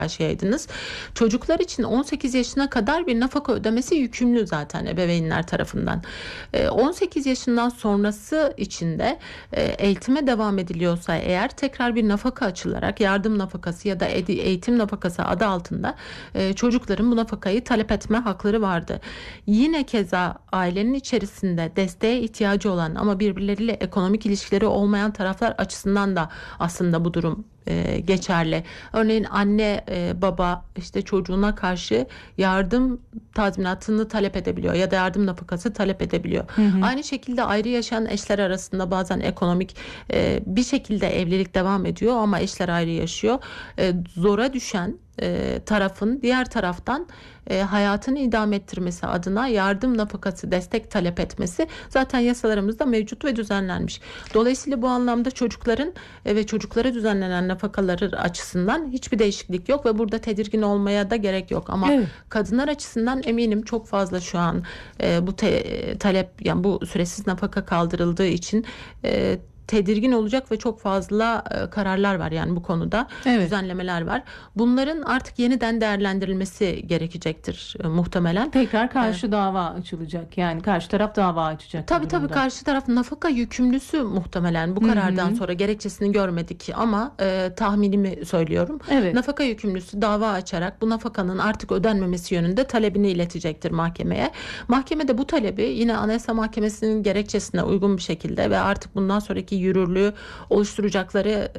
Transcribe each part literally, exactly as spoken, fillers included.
karşıyaydınız. Çocuklar için on sekiz yaşına kadar bir nafaka ödemesi yükümlü zaten ebeveynler tarafından. on sekiz yaşından sonrası için de eğitime devam ediliyorsa eğer tekrar bir nafaka açılarak yardım nafakası ya da eğitim nafakası adı altında çocukların bu nafakayı talep etme hakları vardı. Yine keza ailenin içerisinde desteğe ihtiyacı olan ama birbirleriyle ekonomik ilişkileri olmayan taraflar açısından da aslında bu durum e, geçerli. Örneğin anne e, baba işte çocuğuna karşı yardım tazminatını talep edebiliyor ya da yardım nafakası talep edebiliyor. Hı hı. Aynı şekilde ayrı yaşayan eşler arasında bazen ekonomik e, bir şekilde evlilik devam ediyor ama eşler ayrı yaşıyor. E, zora düşen e, tarafın diğer taraftan e, hayatını idame ettirmesi adına yardım nafakası destek talep etmesi zaten yasalarımızda mevcut ve düzenlenmiş. Dolayısıyla bu anlamda çocukların e, ve çocuklara düzenlenen nafakaları açısından hiçbir değişiklik yok ve burada tedirgin olmaya da gerek yok. Ama evet, kadınlar açısından eminim çok fazla şu an e, bu te, talep yani bu süresiz nafaka kaldırıldığı için e, tedirgin olacak ve çok fazla e, kararlar var yani bu konuda, evet, düzenlemeler var. Bunların artık yeniden değerlendirilmesi gerekecektir e, muhtemelen. Tekrar karşı ee, dava açılacak. Yani karşı taraf dava açacak. Tabii tabii karşı taraf nafaka yükümlüsü muhtemelen bu karardan Hı-hı. sonra gerekçesini görmedik ama e, tahminimi söylüyorum. Evet. Nafaka yükümlüsü dava açarak bu nafakanın artık ödenmemesi yönünde talebini iletecektir mahkemeye. Mahkemede bu talebi yine Anayasa Mahkemesi'nin gerekçesine uygun bir şekilde ve artık bundan sonraki yürürlüğü oluşturacakları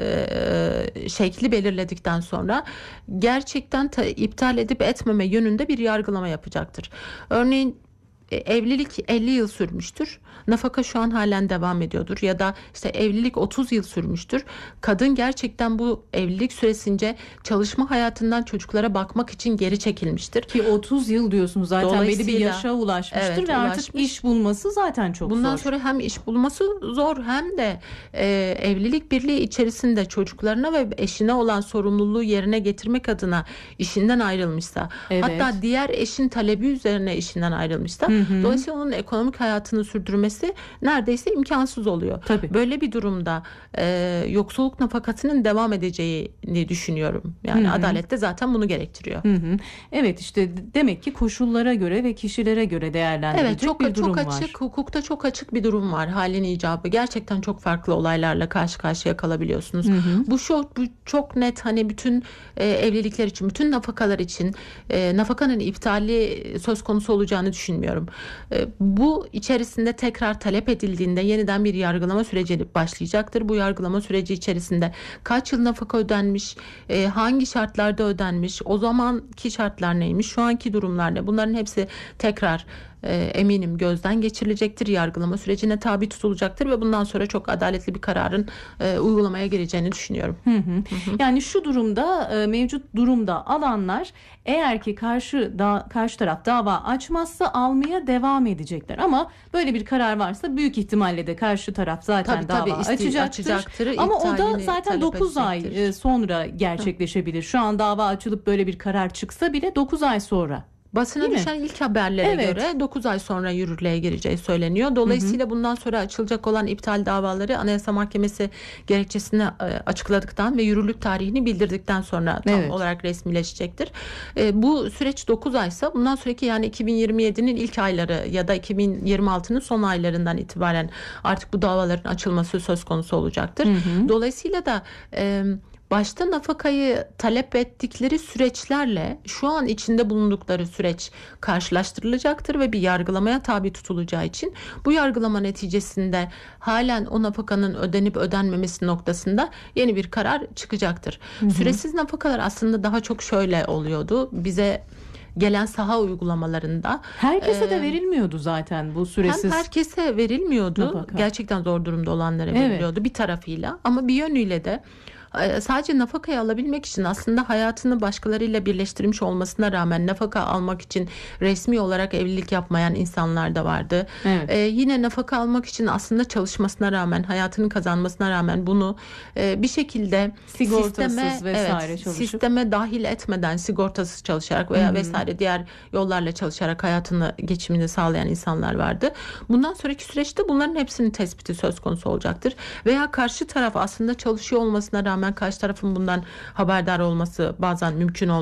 e, şekli belirledikten sonra gerçekten ta, iptal edip etmeme yönünde bir yargılama yapacaktır. Örneğin evlilik elli yıl sürmüştür. Nafaka şu an halen devam ediyordur. Ya da işte evlilik otuz yıl sürmüştür. Kadın gerçekten bu evlilik süresince çalışma hayatından çocuklara bakmak için geri çekilmiştir. Ki otuz yıl diyorsunuz zaten belli bir yaşa ulaşmıştır, evet, ve ulaşmış. Artık iş bulması zaten çok Bundan zor. Bundan sonra hem iş bulması zor hem de e, evlilik birliği içerisinde çocuklarına ve eşine olan sorumluluğu yerine getirmek adına işinden ayrılmışsa, evet, hatta diğer eşin talebi üzerine işinden ayrılmışsa, Hı hı. dolayısıyla onun ekonomik hayatını sürdürmesi neredeyse imkansız oluyor. Tabii. Böyle bir durumda e, yoksulluk nafakasının devam edeceğini düşünüyorum. Yani hı hı. adalet de zaten bunu gerektiriyor. Hı hı. Evet, işte demek ki koşullara göre ve kişilere göre değerlendirilecek, evet, çok, bir durum çok var. Açık, hukukta çok açık bir durum var. Halin icabı. Gerçekten çok farklı olaylarla karşı karşıya kalabiliyorsunuz. Hı hı. Bu, şu, bu çok net, hani bütün e, evlilikler için, bütün nafakalar için e, nafakanın iptali söz konusu olacağını düşünmüyorum. E, bu içerisinde tekrar talep edildiğinde yeniden bir yargılama süreci başlayacaktır. Bu yargılama süreci içerisinde kaç yıl nafaka ödenmiş, e, hangi şartlarda ödenmiş, o zamanki şartlar neymiş, şu anki durumlar ne? Bunların hepsi tekrar e, eminim gözden geçirilecektir. Yargılama sürecine tabi tutulacaktır ve bundan sonra çok adaletli bir kararın e, uygulamaya gireceğini düşünüyorum. Hı hı. Hı hı. Yani şu durumda, e, mevcut durumda alanlar eğer ki karşı da, karşı taraf dava açmazsa almaya devam edecekler. Ama böyle bir karar varsa büyük ihtimalle de karşı taraf zaten tabii, dava tabii, açacaktır. açacaktır. Ama o da zaten dokuz ay sonra gerçekleşebilir. Şu an dava açılıp böyle bir karar çıksa bile dokuz ay sonra. Basına Değil düşen mi? ilk haberlere evet. göre dokuz ay sonra yürürlüğe gireceği söyleniyor. Dolayısıyla hı hı. bundan sonra açılacak olan iptal davaları Anayasa Mahkemesi gerekçesini açıkladıktan ve yürürlük tarihini bildirdikten sonra tam evet. olarak resmileşecektir. E, bu süreç dokuz aysa bundan sonraki yani iki bin yirmi yedinin ilk ayları ya da iki bin yirmi altının son aylarından itibaren artık bu davaların açılması söz konusu olacaktır. Hı hı. Dolayısıyla da e, başta nafakayı talep ettikleri süreçlerle şu an içinde bulundukları süreç karşılaştırılacaktır ve bir yargılamaya tabi tutulacağı için bu yargılama neticesinde halen o nafakanın ödenip ödenmemesi noktasında yeni bir karar çıkacaktır. Hı hı. Süresiz nafakalar aslında daha çok şöyle oluyordu. Bize gelen saha uygulamalarında. Herkese e, de verilmiyordu zaten bu süresiz. Hem herkese verilmiyordu. Nafaka. Gerçekten zor durumda olanlara evet. veriliyordu bir tarafıyla. Ama bir yönüyle de sadece nafakayı alabilmek için aslında hayatını başkalarıyla birleştirmiş olmasına rağmen nafaka almak için resmi olarak evlilik yapmayan insanlar da vardı. Evet. Ee, yine nafaka almak için aslında çalışmasına rağmen, hayatını kazanmasına rağmen bunu e, bir şekilde sigortasız sisteme, vesaire evet, çalışıp sisteme dahil etmeden sigortasız çalışarak veya Hı-hı. vesaire diğer yollarla çalışarak hayatını, geçimini sağlayan insanlar vardı. Bundan sonraki süreçte bunların hepsinin tespiti söz konusu olacaktır. Veya karşı taraf aslında çalışıyor olmasına rağmen Tamamen karşı tarafın bundan haberdar olması bazen mümkün olmuyor.